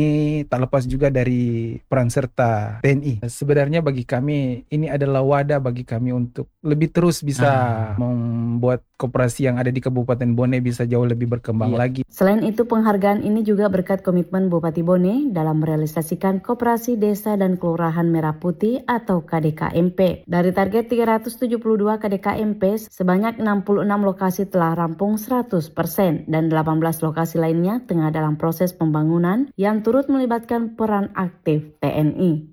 Ini tak lepas juga dari peran serta TNI. Sebenarnya bagi kami ini adalah wadah bagi kami untuk lebih terus bisa membuat koperasi yang ada di Kabupaten Bone bisa jauh lebih berkembang lagi. Selain itu, penghargaan ini juga berkat komitmen Bupati Bone dalam merealisasikan Koperasi Desa dan Kelurahan Merah Putih atau KDKMP. Dari target 372 KDKMP, sebanyak 66 lokasi telah rampung 100% dan 18 lokasi lainnya tengah dalam proses pembangunan yang turut melibatkan peran aktif TNI.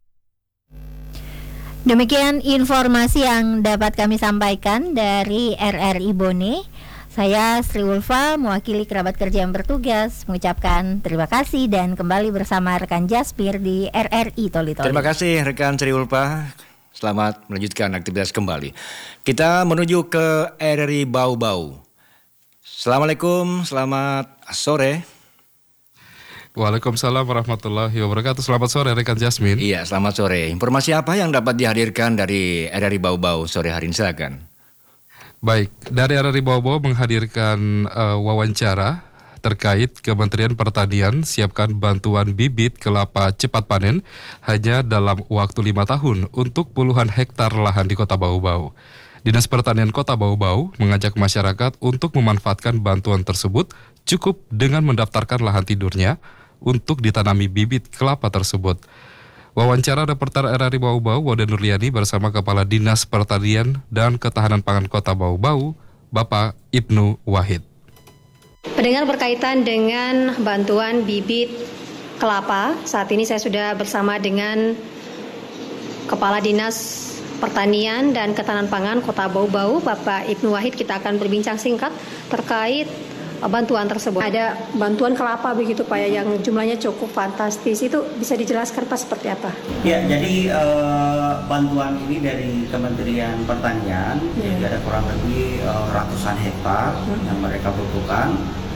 Demikian informasi yang dapat kami sampaikan dari RRI Bone. Saya Sri Ulfa, mewakili kerabat kerja yang bertugas, mengucapkan terima kasih dan kembali bersama rekan Jasmir di RRI Toli-Toli. Terima kasih rekan Sri Ulfa. Selamat melanjutkan aktivitas kembali. Kita menuju ke RRI Bau-Bau. Assalamualaikum, selamat sore. Waalaikumsalam warahmatullahi wabarakatuh. Selamat sore rekan Jasmine. Iya, selamat sore. Informasi apa yang dapat dihadirkan dari RRI Bau-Bau sore hari ini, silakan. Baik, dari RRI Bau-Bau menghadirkan wawancara terkait Kementerian Pertanian siapkan bantuan bibit kelapa cepat panen hanya dalam waktu 5 tahun untuk puluhan hektar lahan di Kota Bau-Bau. Dinas Pertanian Kota Bau-Bau mengajak masyarakat untuk memanfaatkan bantuan tersebut cukup dengan mendaftarkan lahan tidurnya untuk ditanami bibit kelapa tersebut. Wawancara reporter RRI Bau-Bau Wode Nurliani bersama Kepala Dinas Pertanian dan Ketahanan Pangan Kota Bau-Bau, Bapak Ibnu Wahid. Pendengar, berkaitan dengan bantuan bibit kelapa, saat ini saya sudah bersama dengan Kepala Dinas Pertanian dan Ketahanan Pangan Kota Bau-Bau, Bapak Ibnu Wahid. Kita akan berbincang singkat terkait bantuan tersebut. Ada bantuan kelapa begitu Pak ya, yang jumlahnya cukup fantastis. Itu bisa dijelaskan Pak seperti apa? Ya, jadi bantuan ini dari Kementerian Pertanian, jadi ada kurang lebih ratusan hektar yang mereka butuhkan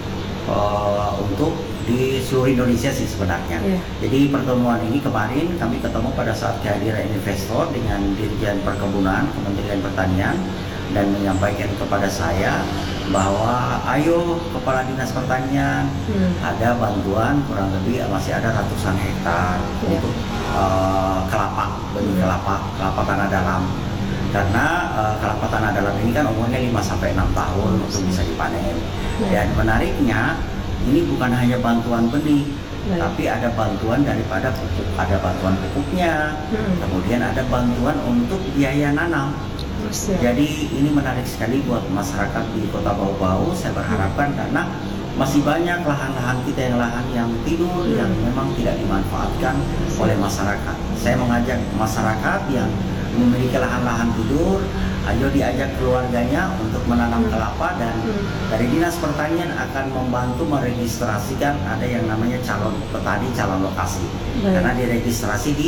untuk di seluruh Indonesia sih sebenarnya. Jadi pertemuan ini kemarin kami ketemu pada saat kehadiran investor dengan Dirjen Perkebunan Kementerian Pertanian dan menyampaikan kepada saya bahwa ayo Kepala Dinas Pertanian ada bantuan kurang lebih masih ada ratusan hektar untuk kelapa, benih kelapa tanah dalam. Karena kelapa tanah dalam ini kan umurnya 5-6 tahun untuk bisa dipanen. Dan menariknya ini bukan hanya bantuan benih, tapi ada bantuan daripada pupuk, ada bantuan pupuknya, kemudian ada bantuan untuk biaya nanam. Jadi ini menarik sekali buat masyarakat di Kota Bau-Bau. Saya berharapkan karena masih banyak lahan-lahan kita yang tidur yang memang tidak dimanfaatkan oleh masyarakat. Saya mengajak masyarakat yang memiliki lahan-lahan tidur, ayo diajak keluarganya untuk menanam kelapa, dan dari Dinas Pertanian akan membantu meregistrasikan ada yang namanya calon petani, calon lokasi. Karena diregistrasi di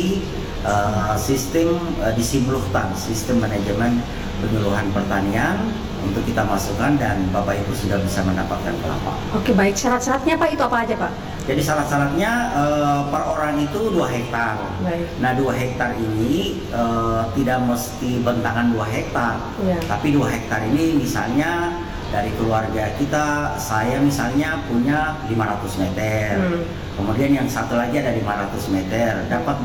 sistem di Simluhtan, sistem manajemen penyuluhan pertanian, untuk kita masukkan dan Bapak Ibu sudah bisa mendapatkan kelapa. Oke, baik. Syarat-syaratnya Pak itu apa aja Pak? Jadi syarat-syaratnya per orang itu 2 hektar. Nah 2 hektar ini tidak mesti bentangan 2 hektar, tapi 2 hektar ini misalnya dari keluarga kita, saya misalnya punya 500 meter, kemudian yang satu lagi ada 500 meter, dapat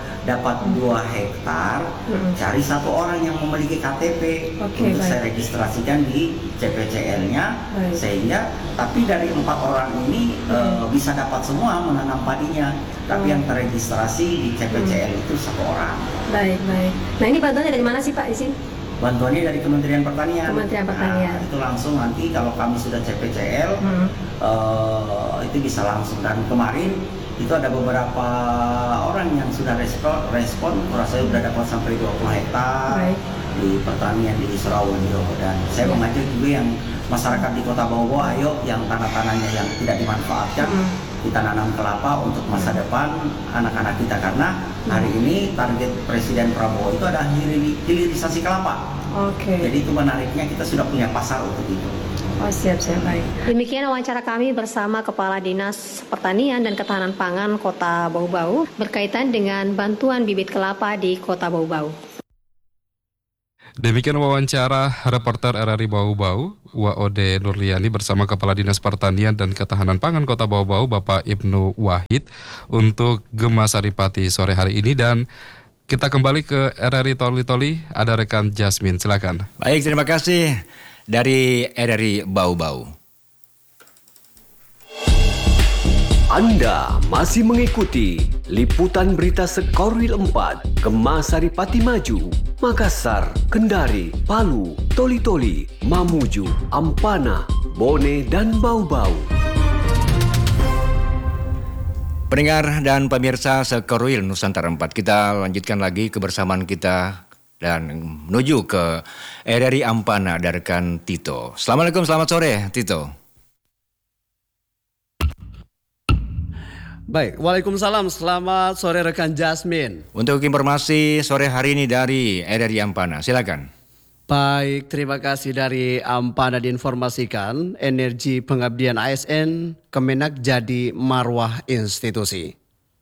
2 hektar, cari satu orang yang memiliki KTP untuk saya registrasikan di CPCL-nya, sehingga tapi dari 4 orang ini bisa dapat semua menanam padinya, tapi yang terregistrasi di CPCL itu 1 orang. Baik. Nah ini bantuannya dari mana sih Pak di sini? Bantuannya dari Kementerian Pertanian. Pertanian. Nah, itu langsung nanti kalau kami sudah CPCL itu bisa langsung. Dan kemarin itu ada beberapa orang yang sudah respon, saya sudah dapat sampai 20 hektar di pertanian di Surawodio. Dan saya mengajak juga yang masyarakat di Kota Bau-Bau, ayo yang tanah-tanahnya yang tidak dimanfaatkan, kita nanam kelapa untuk masa depan anak-anak kita. Karena hari ini target Presiden Prabowo itu ada hilirisasi kelapa. Jadi itu menariknya, kita sudah punya pasar untuk itu. Oh siap, baik. Demikian wawancara kami bersama Kepala Dinas Pertanian dan Ketahanan Pangan Kota Bau-Bau berkaitan dengan bantuan bibit kelapa di Kota Bau-Bau. Demikian wawancara reporter RRI Bau-Bau, Waode Nurliani bersama Kepala Dinas Pertanian dan Ketahanan Pangan Kota Bau-Bau, Bapak Ibnu Wahid, untuk Gema Saripati sore hari ini. Dan kita kembali ke RRI Toli-Toli, ada rekan Jasmine, silakan. Baik, terima kasih dari RRI Bau-Bau. Anda masih mengikuti liputan berita Sekorwil 4, Gema Saripati Maju, Makassar, Kendari, Palu, Toli-Toli, Mamuju, Ampana, Bone, dan Bau-Bau. Pendengar dan pemirsa Sekorwil Nusantara 4, kita lanjutkan lagi kebersamaan kita dan menuju ke RRI Ampana dari rekan Tito. Assalamualaikum, selamat sore Tito. Baik, waalaikumsalam, selamat sore rekan Jasmine. Untuk informasi sore hari ini dari RRI Ampana, silakan. Baik, terima kasih dari Ampana diinformasikan, energi pengabdian ASN Kemenak jadi marwah institusi.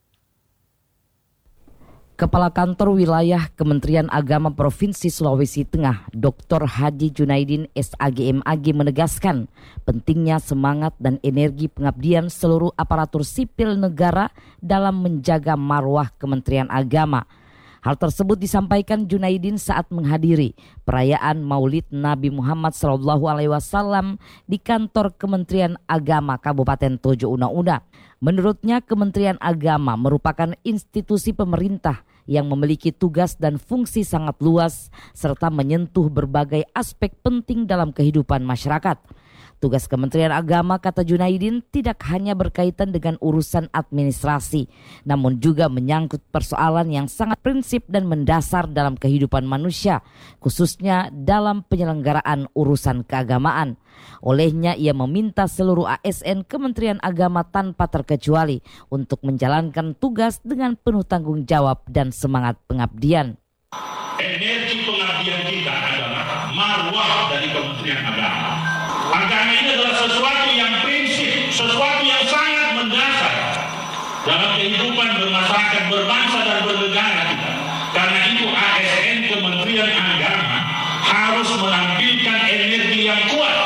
Kepala Kantor Wilayah Kementerian Agama Provinsi Sulawesi Tengah, Dr. Haji Junaidin SAGMAG menegaskan pentingnya semangat dan energi pengabdian seluruh aparatur sipil negara dalam menjaga marwah Kementerian Agama. Hal tersebut disampaikan Junaidin saat menghadiri perayaan Maulid Nabi Muhammad SAW di kantor Kementerian Agama Kabupaten Tojo Una-Una. Menurutnya Kementerian Agama merupakan institusi pemerintah yang memiliki tugas dan fungsi sangat luas serta menyentuh berbagai aspek penting dalam kehidupan masyarakat. Tugas Kementerian Agama, kata Junaidin, tidak hanya berkaitan dengan urusan administrasi, namun juga menyangkut persoalan yang sangat prinsip dan mendasar dalam kehidupan manusia, khususnya dalam penyelenggaraan urusan keagamaan. Olehnya ia meminta seluruh ASN Kementerian Agama tanpa terkecuali untuk menjalankan tugas dengan penuh tanggung jawab dan semangat pengabdian. Energi pengabdian kita adalah marwah dari Kementerian Agama. Agama ini adalah sesuatu yang prinsip, sesuatu yang sangat mendasar dalam kehidupan bermasyarakat, berbangsa dan bernegara kita. Karena itu ASN Kementerian Agama harus menampilkan energi yang kuat,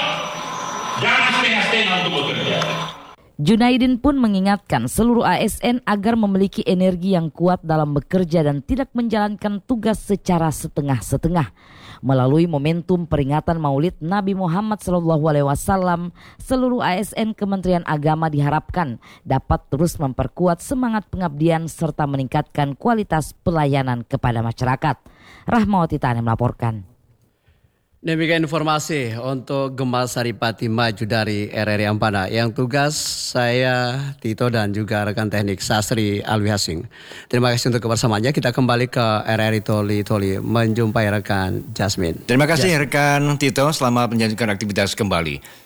jangan setengah-setengah untuk bekerja. Junaidin pun mengingatkan seluruh ASN agar memiliki energi yang kuat dalam bekerja dan tidak menjalankan tugas secara setengah-setengah. Melalui momentum peringatan Maulid Nabi Muhammad SAW, seluruh ASN Kementerian Agama diharapkan dapat terus memperkuat semangat pengabdian serta meningkatkan kualitas pelayanan kepada masyarakat. Rahmawati Tani melaporkan. Demikian informasi untuk Gema Saripati Maju dari RRI Ampana. Yang tugas saya Tito dan juga rekan teknik Sasri Alwi Hasing. Terima kasih untuk kebersamaannya. Kita kembali ke RRI Toli-Toli menjumpai rekan Jasmine. Terima kasih rekan Tito, selamat menjalankan aktivitas kembali.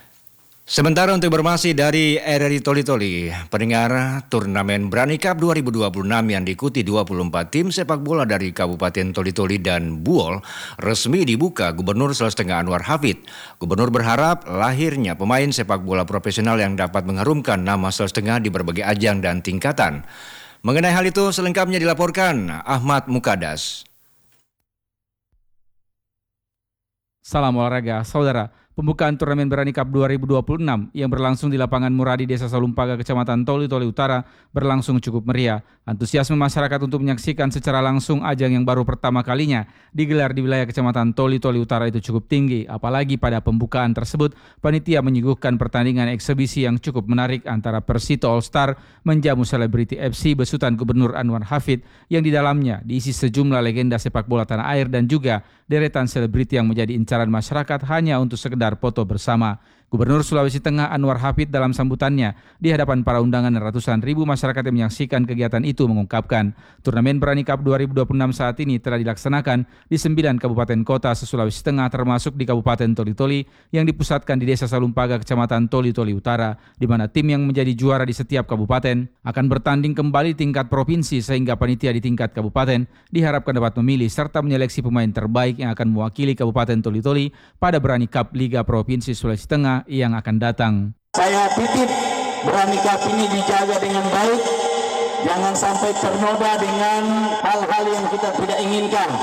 Sementara untuk informasi dari RRI Toli-Toli, pendengar turnamen Brani Cup 2026 yang diikuti 24 tim sepak bola dari Kabupaten Toli-Toli dan Buol resmi dibuka Gubernur Sulawesi Tengah Anwar Hafid. Gubernur berharap lahirnya pemain sepak bola profesional yang dapat mengharumkan nama Sulawesi Tengah di berbagai ajang dan tingkatan. Mengenai hal itu selengkapnya dilaporkan Ahmad Mukadas. Salam olahraga, saudara. Pembukaan turnamen Brani Cup 2026 yang berlangsung di lapangan Muradi, Desa Salumpaga, Kecamatan Toli-Toli Utara berlangsung cukup meriah. Antusiasme masyarakat untuk menyaksikan secara langsung ajang yang baru pertama kalinya digelar di wilayah Kecamatan Toli-Toli Utara itu cukup tinggi. Apalagi pada pembukaan tersebut, panitia menyuguhkan pertandingan eksebisi yang cukup menarik antara Persito All Star menjamu Selebriti FC besutan Gubernur Anwar Hafid yang di dalamnya diisi sejumlah legenda sepak bola tanah air dan juga deretan selebriti yang menjadi incaran masyarakat hanya untuk sekedar foto bersama. Gubernur Sulawesi Tengah Anwar Hafid dalam sambutannya di hadapan para undangan dan ratusan ribu masyarakat yang menyaksikan kegiatan itu mengungkapkan, turnamen Brani Cup 2026 saat ini telah dilaksanakan di 9 kabupaten kota se-Sulawesi Tengah termasuk di Kabupaten Toli-Toli yang dipusatkan di Desa Salumpaga, Kecamatan Toli-Toli Utara, di mana tim yang menjadi juara di setiap kabupaten akan bertanding kembali tingkat provinsi sehingga panitia di tingkat kabupaten diharapkan dapat memilih serta menyeleksi pemain terbaik yang akan mewakili Kabupaten Toli-Toli pada Brani Cup Liga Provinsi Sulawesi Tengah yang akan datang. Saya titip Brani Cup ini dijaga dengan baik, jangan sampai ternoda dengan hal-hal yang kita tidak inginkan.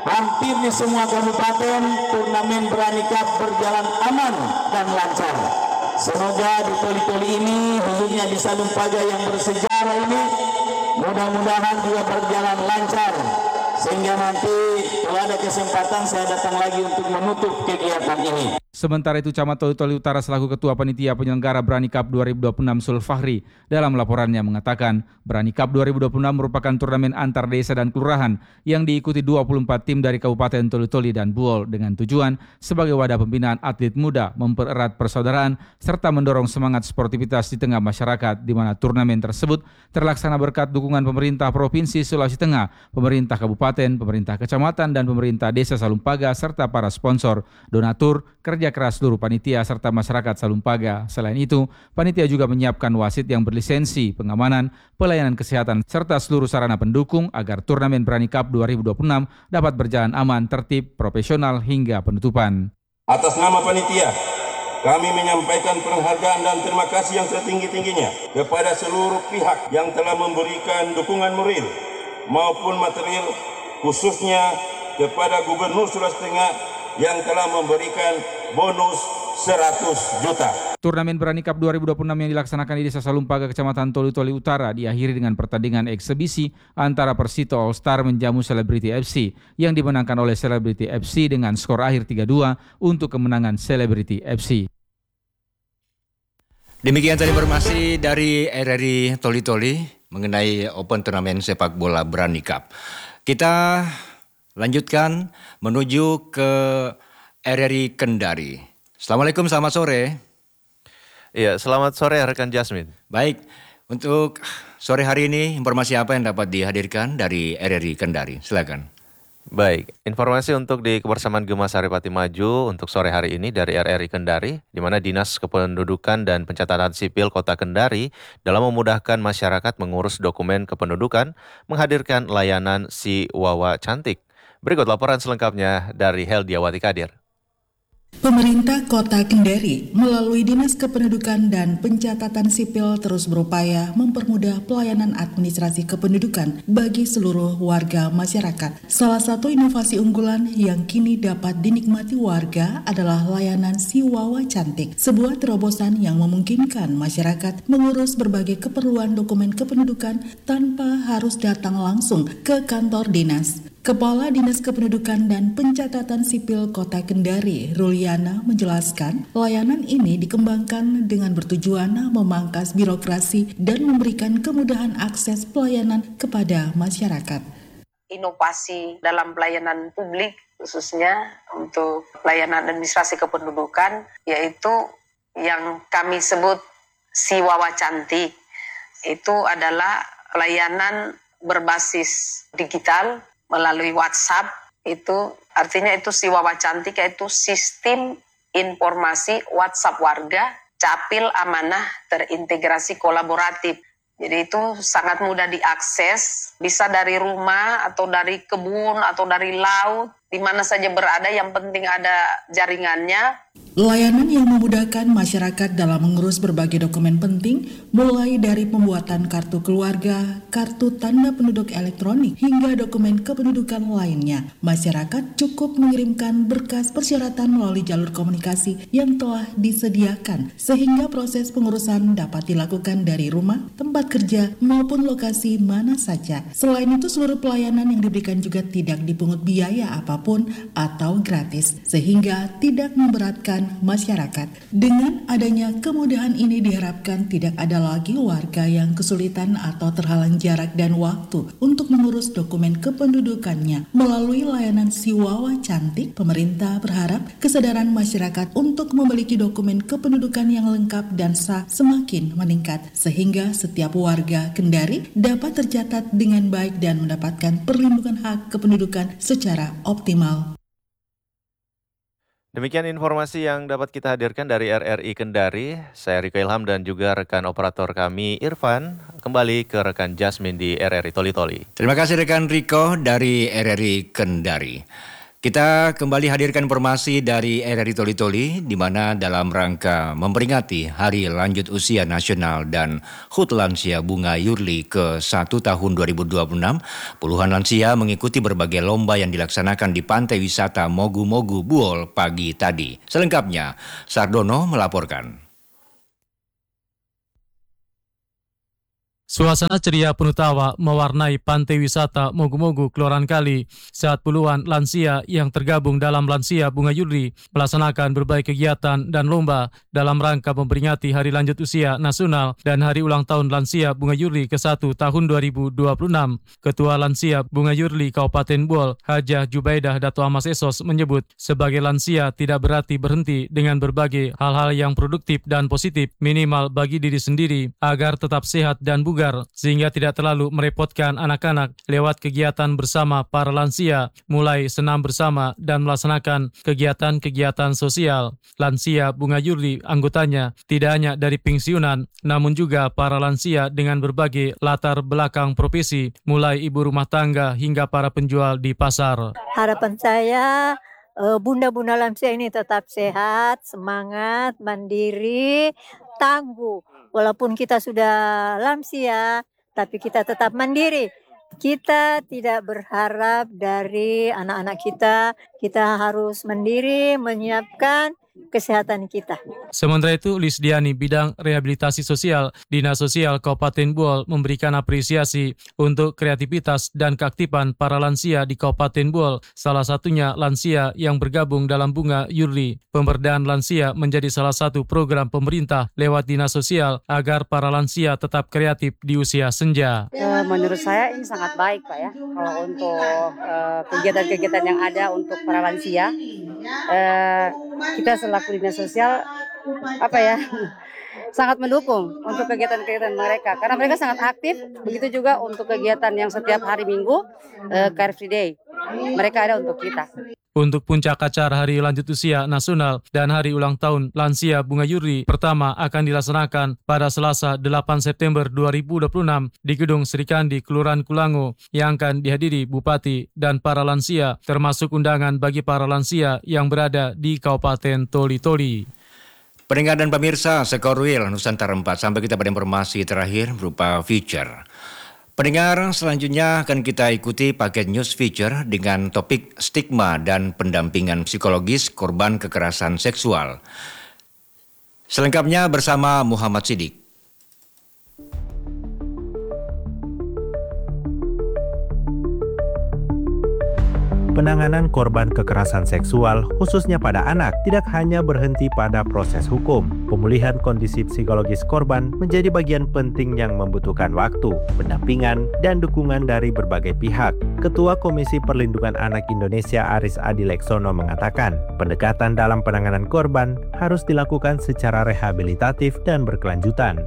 hampir di semua kabupaten turnamen Brani Cup berjalan aman dan lancar. Semoga di Toli-Toli ini, khususnya di Salumpaga yang bersejarah ini, mudah-mudahan juga berjalan lancar. Sehingga nanti kalau ada kesempatan saya datang lagi untuk menutup kegiatan ini. Sementara itu Camat Toli-Toli Utara selaku Ketua Panitia Penyelenggara Brani Cup 2026 Sulfahri dalam laporannya mengatakan Brani Cup 2026 merupakan turnamen antar desa dan kelurahan yang diikuti 24 tim dari Kabupaten Toli-Toli dan Buol dengan tujuan sebagai wadah pembinaan atlet muda, mempererat persaudaraan serta mendorong semangat sportivitas di tengah masyarakat, di mana turnamen tersebut terlaksana berkat dukungan pemerintah Provinsi Sulawesi Tengah, pemerintah kabupaten, pemerintah kecamatan dan pemerintah desa Salumpaga serta para sponsor, donatur, kerja keras seluruh panitia serta masyarakat Salumpaga. Selain itu, panitia juga menyiapkan wasit yang berlisensi, pengamanan, pelayanan kesehatan serta seluruh sarana pendukung agar turnamen Brani Cup 2026 dapat berjalan aman, tertib, profesional hingga penutupan. Atas nama panitia, kami menyampaikan penghargaan dan terima kasih yang setinggi-tingginya kepada seluruh pihak yang telah memberikan dukungan moral maupun material, khususnya kepada Gubernur Sulawesi Tengah yang telah memberikan bonus 100 juta. Turnamen Brani Cup 2026 yang dilaksanakan di Desa Salumpaga, Kecamatan Toli-Toli Utara diakhiri dengan pertandingan eksebisi antara Persito All Star menjamu Celebrity FC yang dimenangkan oleh Celebrity FC dengan skor akhir 3-2 untuk kemenangan Celebrity FC. Demikian tadi informasi dari RRI Toli-Toli mengenai Open Turnamen Sepak Bola Brani Cup. Kita lanjutkan menuju ke RRI Kendari. Assalamualaikum, selamat sore. Iya, selamat sore rekan Jasmine. Baik, untuk sore hari ini informasi apa yang dapat dihadirkan dari RRI Kendari? Silakan. Baik, informasi untuk di kebersamaan Gema Saripati Maju untuk sore hari ini dari RRI Kendari, di mana Dinas Kependudukan dan Pencatatan Sipil Kota Kendari dalam memudahkan masyarakat mengurus dokumen kependudukan menghadirkan layanan Si Wawa Cantik. Berikut laporan selengkapnya dari Heldiawati Kadir. Pemerintah Kota Kendari melalui Dinas Kependudukan dan Pencatatan Sipil terus berupaya mempermudah pelayanan administrasi kependudukan bagi seluruh warga masyarakat. Salah satu inovasi unggulan yang kini dapat dinikmati warga adalah layanan Si Wawa Cantik, sebuah terobosan yang memungkinkan masyarakat mengurus berbagai keperluan dokumen kependudukan tanpa harus datang langsung ke kantor dinas. Kepala Dinas Kependudukan dan Pencatatan Sipil Kota Kendari, Ruliana, menjelaskan layanan ini dikembangkan dengan bertujuan memangkas birokrasi dan memberikan kemudahan akses pelayanan kepada masyarakat. Inovasi dalam pelayanan publik, khususnya untuk pelayanan administrasi kependudukan, yaitu yang kami sebut Si Wawa Cantik. Itu adalah layanan berbasis digital melalui WhatsApp. Itu artinya itu Si Wawa Cantik, yaitu sistem informasi WhatsApp warga, capil amanah terintegrasi kolaboratif. Jadi itu sangat mudah diakses, bisa dari rumah atau dari kebun atau dari laut, di mana saja berada, yang penting ada jaringannya. Layanan yang memudahkan masyarakat dalam mengurus berbagai dokumen penting, mulai dari pembuatan kartu keluarga, kartu tanda penduduk elektronik, hingga dokumen kependudukan lainnya. Masyarakat cukup mengirimkan berkas persyaratan melalui jalur komunikasi yang telah disediakan, sehingga proses pengurusan dapat dilakukan dari rumah, tempat kerja, maupun lokasi mana saja. Selain itu, seluruh pelayanan yang diberikan juga tidak dipungut biaya apapun atau gratis, sehingga tidak memberatkan masyarakat. Dengan adanya kemudahan ini diharapkan tidak ada lagi warga yang kesulitan atau terhalang jarak dan waktu untuk mengurus dokumen kependudukannya. Melalui layanan Si Wawa Cantik, pemerintah berharap kesadaran masyarakat untuk memiliki dokumen kependudukan yang lengkap dan sah semakin meningkat, sehingga setiap warga Kendari dapat tercatat dengan baik dan mendapatkan perlindungan hak kependudukan secara optimal. Demikian informasi yang dapat kita hadirkan dari RRI Kendari. Saya Riko Ilham dan juga rekan operator kami Irfan. Kembali ke rekan Jasmine di RRI Toli-Toli. Terima kasih rekan Riko dari RRI Kendari. Kita kembali hadirkan informasi dari RRI Toli-Toli, di mana dalam rangka memperingati Hari Lanjut Usia Nasional dan HUT Lansia Bunga Yurli ke-1 tahun 2026, puluhan lansia mengikuti berbagai lomba yang dilaksanakan di Pantai Wisata Mogu-Mogu Buol pagi tadi. Selengkapnya, Sardono melaporkan. Suasana ceria penuh tawa mewarnai Pantai Wisata Mogu-Mogu Kelurahan Kali saat puluhan lansia yang tergabung dalam Lansia Bunga Yurli melaksanakan berbagai kegiatan dan lomba dalam rangka memperingati Hari Lanjut Usia Nasional dan Hari Ulang Tahun Lansia Bunga Yurli ke-1 tahun 2026. Ketua Lansia Bunga Yurli Kabupaten Buol, Hajah Jubaidah Dato Amas Esos menyebut sebagai lansia tidak berarti berhenti dengan berbagai hal-hal yang produktif dan positif minimal bagi diri sendiri agar tetap sehat dan bugar, sehingga tidak terlalu merepotkan anak-anak lewat kegiatan bersama para lansia, mulai senam bersama dan melaksanakan kegiatan-kegiatan sosial. Lansia Bunga Yurli anggotanya tidak hanya dari pensiunan, namun juga para lansia dengan berbagai latar belakang profesi, mulai ibu rumah tangga hingga para penjual di pasar. Harapan saya bunda-bunda lansia ini tetap sehat, semangat, mandiri, tangguh. Walaupun kita sudah lansia, tapi kita tetap mandiri. Kita tidak berharap dari anak-anak kita harus mandiri menyiapkan kesehatan kita. Sementara itu, Lisdiani bidang rehabilitasi sosial Dinas Sosial Kabupaten Buol memberikan apresiasi untuk kreativitas dan keaktifan para lansia di Kabupaten Buol, salah satunya lansia yang bergabung dalam Bunga Yurli. Pemberdayaan lansia menjadi salah satu program pemerintah lewat Dinas Sosial agar para lansia tetap kreatif di usia senja. Menurut saya ini sangat baik, Pak, ya. Kalau untuk kegiatan-kegiatan yang ada untuk para lansia, kita selaku Dinas Sosial sangat mendukung untuk kegiatan-kegiatan mereka karena mereka sangat aktif. Begitu juga untuk kegiatan yang setiap hari Minggu, Car Free Day, mereka ada untuk kita. Untuk puncak acara Hari Lanjut Usia Nasional dan Hari Ulang Tahun Lansia Bunga Yurli pertama akan dilaksanakan pada Selasa 8 September 2026 di Gedung Serikandi Kelurahan Kulango yang akan dihadiri Bupati dan para lansia, termasuk undangan bagi para lansia yang berada di Kabupaten Toli-Toli. Pendengar dan pemirsa Sekorwil Nusantara 4, sampai kita pada informasi terakhir berupa feature. Pendengar, selanjutnya akan kita ikuti paket news feature dengan topik stigma dan pendampingan psikologis korban kekerasan seksual. Selengkapnya bersama Muhammad Sidik. Penanganan korban kekerasan seksual, khususnya pada anak, tidak hanya berhenti pada proses hukum. Pemulihan kondisi psikologis korban menjadi bagian penting yang membutuhkan waktu, pendampingan, dan dukungan dari berbagai pihak. Ketua Komisi Perlindungan Anak Indonesia Aris Adileksono mengatakan, pendekatan dalam penanganan korban harus dilakukan secara rehabilitatif dan berkelanjutan.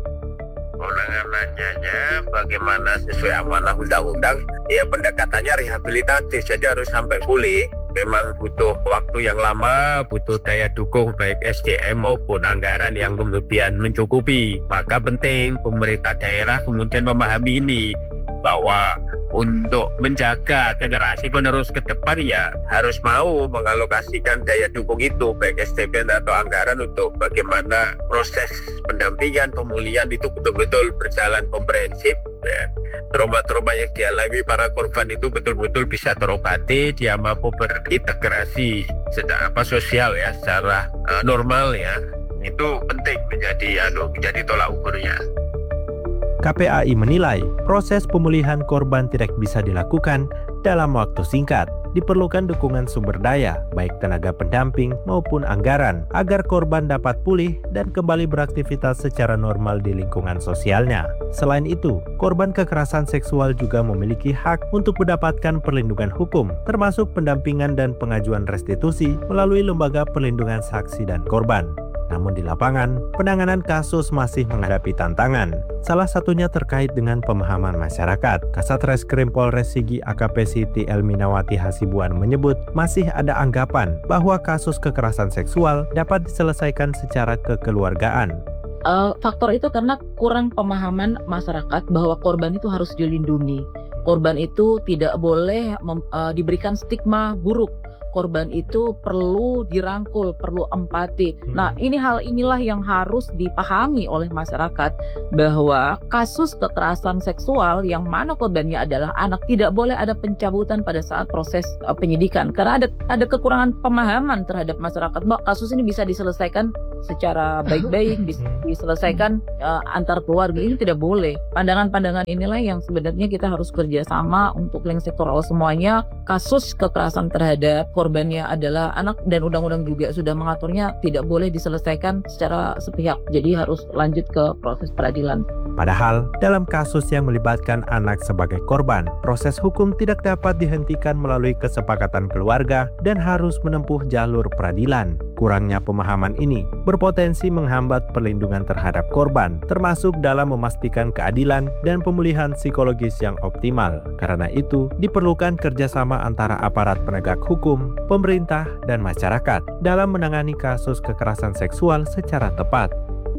Penanganannya bagaimana sesuai amanah undang-undang, ya pendekatannya rehabilitatif, jadi harus sampai pulih. Memang butuh waktu yang lama, butuh daya dukung baik SDM maupun anggaran yang kemudian mencukupi. Maka penting pemerintah daerah kemudian memahami ini, bahwa untuk menjaga generasi penerus ke depan ya harus mau mengalokasikan daya dukung itu, baik SDM atau anggaran, untuk bagaimana proses pendampingan pemulihan itu betul-betul berjalan komprehensif, ya. Trauma-trauma yang dialami para korban itu betul-betul bisa terobati, dia mampu berintegrasi secara sosial ya, secara normal ya. Itu penting menjadi tolak ukurnya. KPAI menilai proses pemulihan korban tidak bisa dilakukan dalam waktu singkat. Diperlukan dukungan sumber daya, baik tenaga pendamping maupun anggaran, agar korban dapat pulih dan kembali beraktivitas secara normal di lingkungan sosialnya. Selain itu, korban kekerasan seksual juga memiliki hak untuk mendapatkan perlindungan hukum, termasuk pendampingan dan pengajuan restitusi melalui Lembaga Perlindungan Saksi dan Korban. Namun di lapangan, penanganan kasus masih menghadapi tantangan. Salah satunya terkait dengan pemahaman masyarakat. Kasat Reskrim Polres Sigi AKP Siti Elminawati Hasibuan menyebut masih ada anggapan bahwa kasus kekerasan seksual dapat diselesaikan secara kekeluargaan. Faktor itu karena kurang pemahaman masyarakat bahwa korban itu harus dilindungi. Korban itu tidak boleh diberikan stigma buruk korban itu perlu dirangkul, perlu empati. Nah, inilah yang harus dipahami oleh masyarakat, bahwa kasus kekerasan seksual yang mana korbannya adalah anak tidak boleh ada pencabutan pada saat proses penyidikan, karena ada kekurangan pemahaman terhadap masyarakat bahwa kasus ini bisa diselesaikan secara baik-baik, bisa diselesaikan antar keluarga. Ini tidak boleh. Pandangan-pandangan inilah yang sebenarnya kita harus kerjasama untuk link sektoral semuanya. Kasus kekerasan terhadap korbannya adalah anak, dan undang-undang juga sudah mengaturnya tidak boleh diselesaikan secara sepihak. Jadi harus lanjut ke proses peradilan. Padahal, dalam kasus yang melibatkan anak sebagai korban, proses hukum tidak dapat dihentikan melalui kesepakatan keluarga dan harus menempuh jalur peradilan. Kurangnya pemahaman ini berpotensi menghambat perlindungan terhadap korban, termasuk dalam memastikan keadilan dan pemulihan psikologis yang optimal. Karena itu, diperlukan kerjasama antara aparat penegak hukum, pemerintah, dan masyarakat dalam menangani kasus kekerasan seksual secara tepat.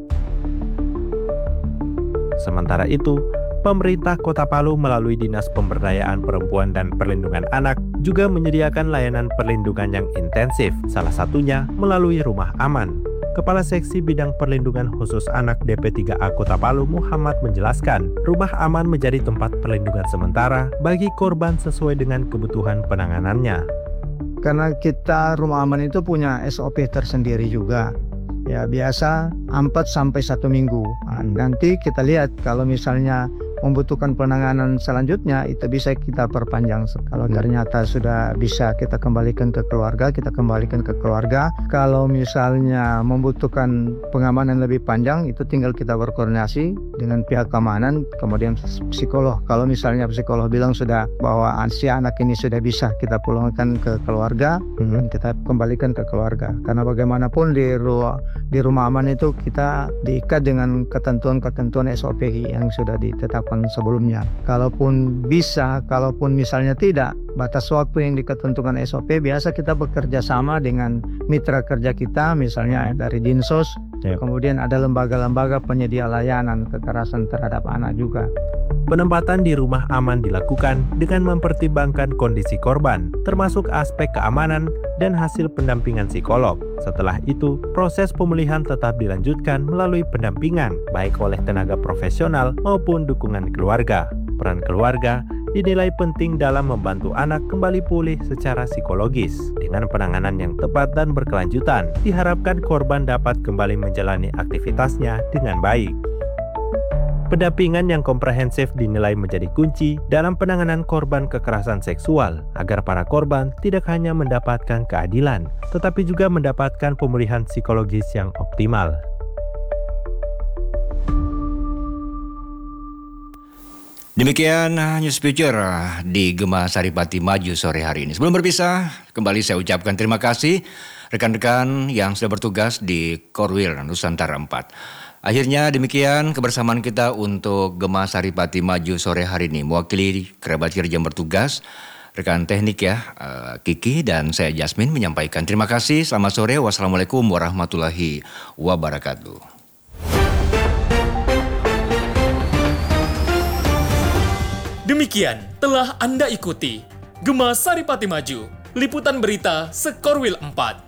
Sementara itu, pemerintah Kota Palu melalui Dinas Pemberdayaan Perempuan dan Perlindungan Anak juga menyediakan layanan perlindungan yang intensif, salah satunya melalui Rumah Aman. Kepala Seksi Bidang Perlindungan Khusus Anak DP3A Kota Palu Muhammad menjelaskan, Rumah Aman menjadi tempat perlindungan sementara bagi korban sesuai dengan kebutuhan penanganannya. Karena kita Rumah Aman itu punya SOP tersendiri juga. Ya biasa 4-1 minggu. Nah, nanti kita lihat kalau misalnya membutuhkan penanganan selanjutnya, itu bisa kita perpanjang. Kalau ternyata sudah bisa kita kembalikan ke keluarga, kita kembalikan ke keluarga. Kalau misalnya membutuhkan pengamanan lebih panjang, itu tinggal kita berkoordinasi dengan pihak keamanan, kemudian psikolog. Kalau misalnya psikolog bilang sudah bahwa si anak ini sudah bisa kita pulangkan ke keluarga, kita kembalikan ke keluarga. Karena bagaimanapun di rumah aman itu kita diikat dengan ketentuan-ketentuan SOP yang sudah ditetapkan sebelumnya. Kalaupun bisa, kalaupun misalnya tidak, batas waktu yang diketentukan SOP, biasa kita bekerja sama dengan mitra kerja kita, misalnya dari Dinsos, kemudian ada lembaga-lembaga penyedia layanan kekerasan terhadap anak juga. Penempatan di rumah aman dilakukan dengan mempertimbangkan kondisi korban, termasuk aspek keamanan dan hasil pendampingan psikolog. Setelah itu, proses pemulihan tetap dilanjutkan melalui pendampingan, baik oleh tenaga profesional maupun dukungan keluarga. Peran keluarga dinilai penting dalam membantu anak kembali pulih secara psikologis. Dengan penanganan yang tepat dan berkelanjutan, diharapkan korban dapat kembali menjalani aktivitasnya dengan baik. Pendampingan yang komprehensif dinilai menjadi kunci dalam penanganan korban kekerasan seksual, agar para korban tidak hanya mendapatkan keadilan, tetapi juga mendapatkan pemulihan psikologis yang optimal. Demikian News Future di Gema Saripati Maju sore hari ini. Sebelum berpisah, kembali saya ucapkan terima kasih rekan-rekan yang sudah bertugas di Korwil Nusantara 4. Akhirnya demikian kebersamaan kita untuk Gema Saripati Maju sore hari ini. Mewakili kerabat kerja yang bertugas, rekan teknik ya, Kiki dan saya Jasmine menyampaikan terima kasih. Selamat sore, wassalamualaikum warahmatullahi wabarakatuh. Demikian telah Anda ikuti Gema Saripati Maju, liputan berita Sekorwil 4.